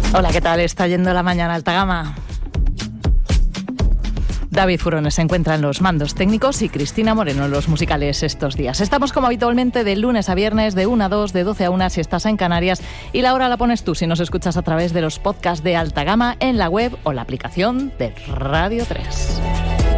Hola, ¿qué tal? Está yendo la mañana alta gama. David Furones se encuentra en los mandos técnicos y Cristina Moreno en los musicales estos días. Estamos como habitualmente de lunes a viernes, de 1 a 2, de 12 a 1 si estás en Canarias, y la hora la pones tú si nos escuchas a través de los podcasts de alta gama en la web o la aplicación de Radio 3.